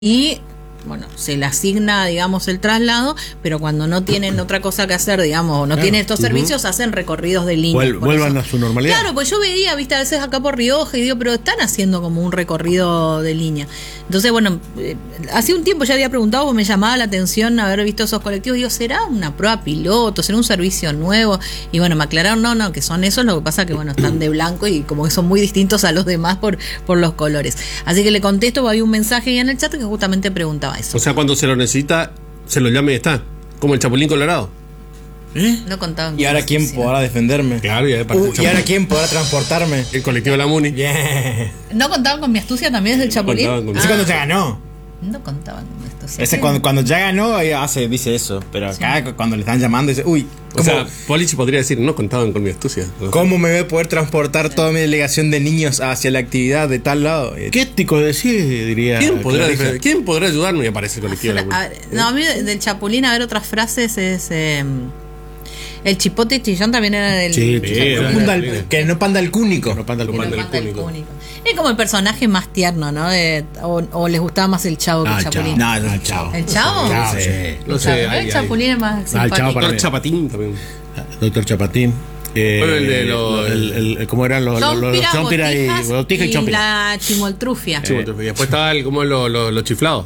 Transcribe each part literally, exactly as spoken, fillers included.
y bueno, se le asigna, digamos, el traslado, pero cuando no tienen otra cosa que hacer, digamos, no claro. tienen estos uh-huh. servicios, hacen recorridos de línea. Vuel- vuelvan eso. a su normalidad. Claro, pues yo veía, viste, a veces acá por Rioja y digo, pero están haciendo como un recorrido de línea. Entonces, bueno, eh, hace un tiempo ya había preguntado, porque me llamaba la atención haber visto esos colectivos. Digo, ¿será una prueba piloto? ¿Será un servicio nuevo? Y bueno, me aclararon, no, no, que son esos, lo que pasa que, bueno, están de blanco y como que son muy distintos a los demás por, por los colores. Así que le contesto, había un mensaje ahí en el chat que justamente preguntaba eso. O sea, cuando se lo necesita, se lo llama y está. Como el Chapulín Colorado. ¿Eh? No contaban. ¿Y ahora quién podrá defenderme? Claro, y, uh, ¿y ahora quién podrá transportarme? El colectivo de la Muni. Yeah. ¿No contaban con mi astucia también desde el Chapulín? Con... Ese Ah. cuando ya ganó. No contaban con mi astucia. Ese cuando, cuando ya ganó hace, dice eso. Pero acá sí. Cuando le están llamando dice, uy. O sea, Polichi podría decir, no contaban con mi astucia. No ¿Cómo me voy a poder transportar toda mi delegación de niños hacia la actividad de tal lado? ¿Qué ético decir, diría? ¿Quién podrá, defender? ¿Quién podrá ayudarme? Y aparece el colectivo de la Muni. A ver, no, a mí del Chapulín, a ver, otras frases es... Eh, el chipote chillón también era del... Sí, sí, era panda el, que no panda el cúnico. No panda el cúnico. cúnico. Es como el personaje más tierno, ¿no? De, o, o les gustaba más el Chavo que Ah, el Chapulín. No, no, el Chavo. ¿El Chavo? El Chavo, Sí. sí. No sé, el hay, Chapulín hay. es más Ah, el simpático. Chavo para Doctor mí. Chapatín también. Doctor Chapatín. Eh, Bueno, el de los- el, el, el- ¿cómo eran los Chompira, Chompira y Botijas Botija y y Chompira? la chimoltrufia. Sí, y después estaba el, como los lo, lo chiflados.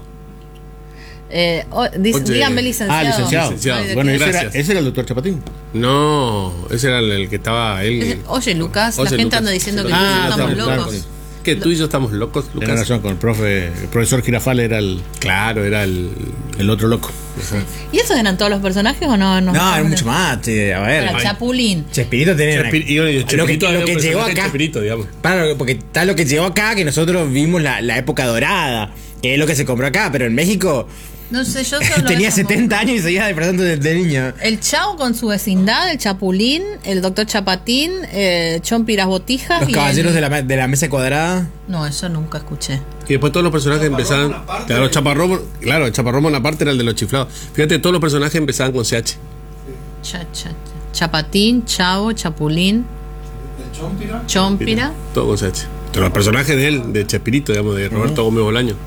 Eh, oh, dice, Oye. díganme licenciado. Ah, licenciado. Licenciado. Ay, ¿de Bueno, qué? ese era, Gracias. ese era el doctor Chapatín. No, ese era el, el que estaba él. Es- Oye, Lucas, Oye, la gente Lucas. anda diciendo que Ah, tú y yo estamos claro, claro, locos. sí. Que tú y yo estamos locos, Tenés Lucas. razón, con el profe, el profesor Girafal era el, Claro, era el. el otro loco. ¿Y esos eran todos los personajes o no? No, era mucho más. Sí, a ver. Para Chapulín. Chespirito tenía. Chespir- y, y lo que, Chespirito lo era un que llegó personaje acá. Chespirito, digamos. Claro, porque está lo que llegó acá, que nosotros vimos la, la época dorada, que es lo que se compró acá, pero en México No sé, yo solo tenía eso, setenta años y seguía disfrazando de, de niño. El Chavo con su vecindad, el Chapulín, el Doctor Chapatín, eh, Chompiras Botijas. Los y caballeros el... de, la, de la mesa cuadrada. No, eso nunca escuché. Y después todos los personajes empezaban. Claro, Chaparromo, claro, el Chaparromo en la parte era el de los chiflados. Fíjate, todos los personajes empezaban con C H. Cha, cha, cha. Chapatín, Chavo, Chapulín, Chompira. Todo con C H. Pero los personajes de él, de Chespirito, digamos, de Roberto Gómez Bolaño.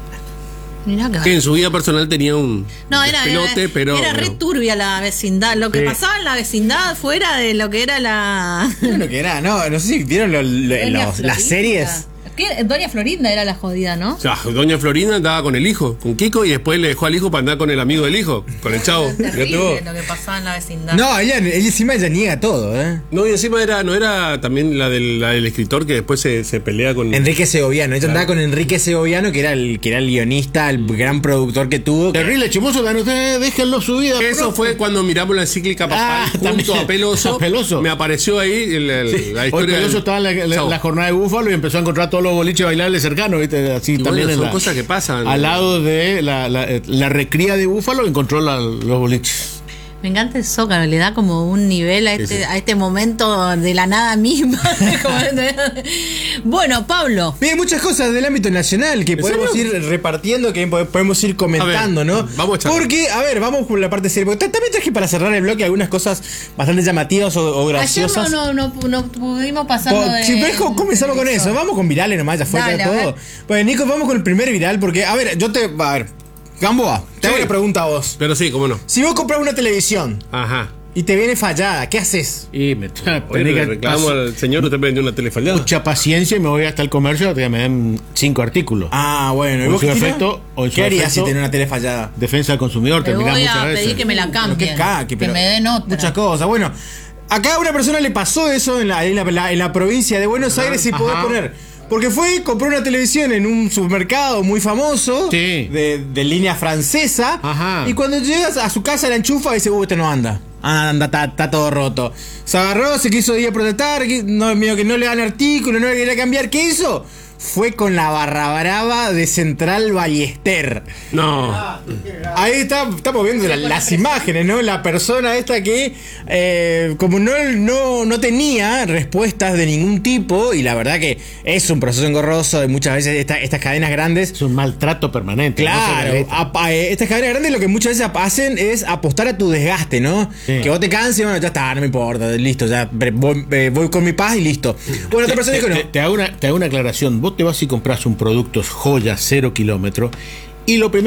Mirá que Que en su vida personal tenía un No, era, pelote, era, pero. era re bueno. turbia la vecindad. Lo que Sí. pasaba en la vecindad fuera de lo que era la. Lo que era, no, no sé si vieron lo- lo- Doña los- las Florinda. series. ¿Qué? Doña Florinda era la jodida, ¿no? O sea, doña Florinda andaba con el hijo, con Kiko, y después le dejó al hijo para andar con el amigo del hijo, con el chavo. Fíjate vos. Terrible lo que pasaba en la vecindad. No, ella, ella encima ella niega todo, ¿eh? No, y encima era, no era también la del, la del escritor que después se, se pelea con. Enrique Segoviano. Ella andaba con Enrique Segoviano, que era el que era el guionista, el gran productor que tuvo. que- Terrible chimoso, que ustedes déjenlo su vida. Eso profe. fue cuando miramos la encíclica papal Ah, junto también. a Peloso. A Peloso. Me apareció ahí el, el- Sí. la Hoy historia. Peloso del- estaba en la, la- Chavo. la jornada de Búfalo y empezó a encontrar todos los boliches bailables cercanos, ¿viste? Así Y también bueno, en son la- cosas que pasan. Al lado de la, la, la recría de Búfalo encontró la- los boliches. Me encanta el Zócalo, le da como un nivel a este, Sí, sí. a este momento de la nada misma. Como de- bueno, Pablo. Bien, muchas cosas del ámbito nacional que podemos serio? ir repartiendo, que po- podemos ir comentando, A ver, ¿no? vamos a charlar. Porque, a ver, vamos por la parte seria. Porque también traje para cerrar el bloque algunas cosas bastante llamativas o, o Ayer graciosas. no, no, no, no pudimos pasar Po- de, sí, pero es como- comenzamos con eso. Vamos con virales nomás, ya fue Dale, ya a todo. ver. Pues Nico, vamos con el primer viral porque, a ver, yo te. A ver, Gamboa, te hago Sí. una pregunta a vos. Pero sí, cómo no. Si vos compras una televisión Ajá. y te viene fallada, ¿qué haces? Y me Oye, le reclamo al señor, usted vendió una telefallada. mucha paciencia y me voy hasta el comercio hasta que me den cinco artículos. Ah, bueno, ¿y O en vos su qué tirás? efecto- o en su ¿Qué harías efecto- si tenés una tele fallada? Defensa del consumidor, Te terminás voy muchas a veces. pedir que me la Pero cambien. qué caqui, que pero me den otra. muchas cosas. Bueno, acá a una persona le pasó eso en la, en la, la- en la provincia de Buenos Aires y podés Ajá. poner. Porque fue, compró una televisión en un supermercado muy famoso, Sí. de, de línea francesa. Ajá. Y cuando llegas a su casa la enchufa y dice, uh, este no anda. Ah, anda, está, está todo roto. Se agarró, se quiso ir a protestar, qui- no, medio que no le dan artículo, no le quería cambiar. ¿Qué hizo? Fue con la barra brava de Central Ballester. No. Ahí está, estamos viendo la- las imágenes, ¿no? La persona esta que, eh, como no, no, no tenía respuestas de ningún tipo, y la verdad que es un proceso engorroso, de muchas veces esta- estas cadenas grandes. Es un maltrato permanente. no se Claro, revista. apa- eh, estas cadenas grandes lo que muchas veces hacen es apostar a tu desgaste, ¿no? Sí. Que vos te canses y bueno, ya está, no me importa, listo, ya voy, eh, voy con mi paz y listo. Bueno, otra persona te, dijo te- no. te hago una, te hago una aclaración. Vos te vas y compras un producto joya, cero kilómetros, Y lo primero